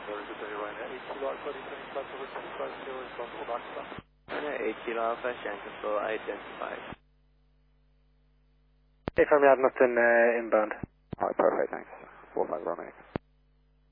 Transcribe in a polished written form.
Very good day, Ryanair 8 Kilo Alpha, descending flight over 750 from Ulaanbaatar. Ryanair 8 Kilo Alpha, Shan control identified. Hey, from Edmonton, inbound. Alright, perfect, thanks. 45 Romeo.